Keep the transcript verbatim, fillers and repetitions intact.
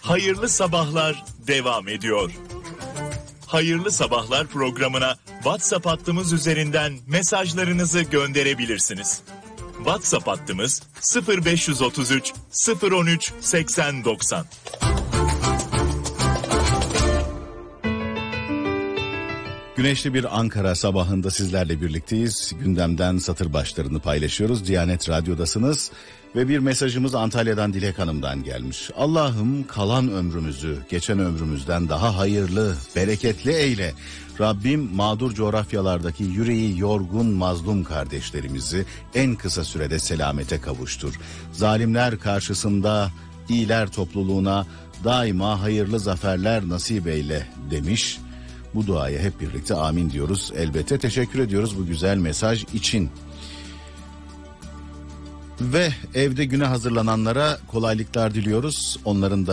Hayırlı Sabahlar devam ediyor. Hayırlı Sabahlar programına WhatsApp hattımız üzerinden mesajlarınızı gönderebilirsiniz. WhatsApp hattımız sıfır beş otuz üç sıfır on üç seksen doksan. Güneşli bir Ankara sabahında sizlerle birlikteyiz. Gündemden satır başlarını paylaşıyoruz. Diyanet Radyo'dasınız ve bir mesajımız Antalya'dan Dilek Hanım'dan gelmiş. Allah'ım kalan ömrümüzü geçen ömrümüzden daha hayırlı, bereketli eyle. Rabbim mağdur coğrafyalardaki yüreği yorgun mazlum kardeşlerimizi en kısa sürede selamete kavuştur. Zalimler karşısında iyiler topluluğuna daima hayırlı zaferler nasip eyle demiş. Bu duaya hep birlikte amin diyoruz. Elbette teşekkür ediyoruz bu güzel mesaj için. Ve evde güne hazırlananlara kolaylıklar diliyoruz. Onların da